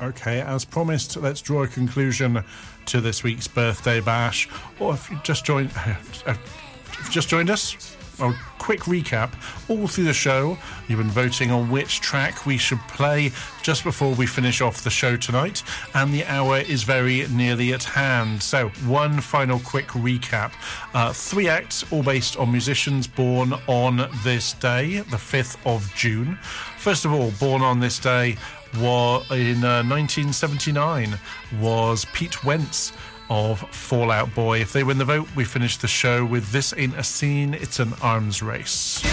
Okay, as promised, let's draw a conclusion to this week's birthday bash. Or if you just joined us, a quick recap. All through the show, you've been voting on which track we should play just before we finish off the show tonight, and the hour is very nearly at hand. So, one final quick recap. 3 acts, all based on musicians born on this day, the 5th of June. First of all, born on this day in 1979 was Pete Wentz of Fall Out Boy. If they win the vote, we finish the show with This Ain't a Scene, It's an Arms Race.